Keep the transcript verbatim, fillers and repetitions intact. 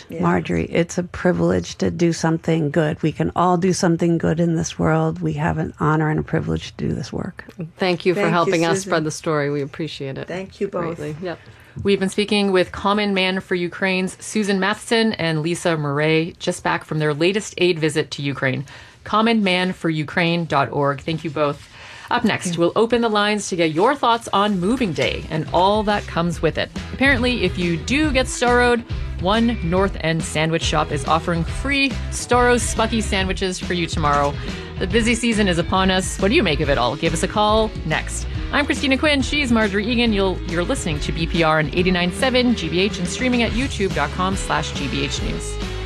Yes. Marjorie, it's a privilege to do something good. We can all do something good in this world. We have an honor and a privilege to do this work. Thank you for Thank helping you, us Susan. spread the story. We appreciate it. Thank you both. Greatly. Yep. We've been speaking with Common Man for Ukraine's Susan Matheson and Lisa Murray, just back from their latest aid visit to Ukraine. common man for ukraine dot org. Thank you both. Up next, we'll open the lines to get your thoughts on moving day and all that comes with it. Apparently, if you do get Storrowed, one North End sandwich shop is offering free Storrow's Spucky sandwiches for you tomorrow. The busy season is upon us. What do you make of it all? Give us a call next. I'm Christina Quinn. She's Marjorie Egan. You'll, you're listening to B P R on eighty-nine point seven G B H and streaming at youtube dot com slash G B H News.